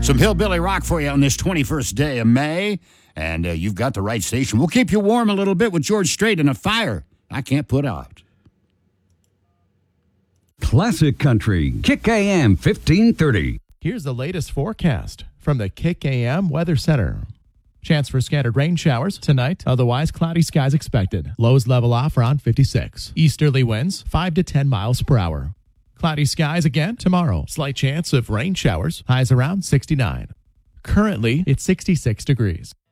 Some hillbilly rock for you on this 21st day of May. And you've got the right station. We'll keep you warm a little bit with George Strait and a fire I can't put out. Classic Country, Kick AM 1530. Here's the latest forecast from the Kick AM Weather Center. Chance for scattered rain showers tonight. Otherwise, cloudy skies expected. Lows level off around 56. Easterly winds 5 to 10 miles per hour. Cloudy skies again tomorrow. Slight chance of rain showers. Highs around 69. Currently, it's 66 degrees.